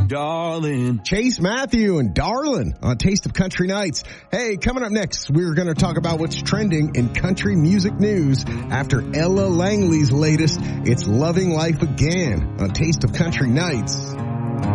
darling. Chase Matthew and Darlin on Taste of Country Nights. Hey, coming up next, we're going to talk about what's trending in country music news after Ella Langley's latest, It's Loving Life Again on Taste of Country Nights.